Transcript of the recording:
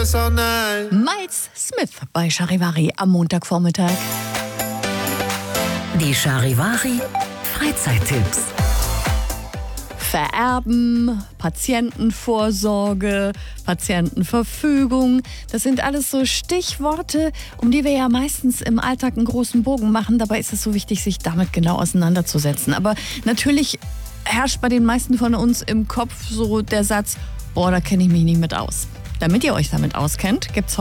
personal. Miles Smith bei Charivari am Montagvormittag. Die Charivari Freizeittipps. Vererben, Patientenvorsorge, Patientenverfügung. Das sind alles so Stichworte, um die wir ja meistens im Alltag einen großen Bogen machen. Dabei ist es so wichtig, sich damit genau auseinanderzusetzen. Aber natürlich herrscht bei den meisten von uns im Kopf so der Satz, boah, da kenne ich mich nicht mit aus. Damit ihr euch damit auskennt, gibt's